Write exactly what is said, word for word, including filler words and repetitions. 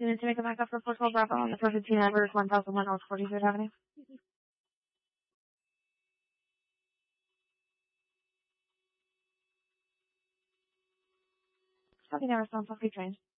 Unit to make a backup for four twelve Bravo on the four fifteen Everett, one thousand one North forty-third Avenue. Copy, no response, I'll be trained.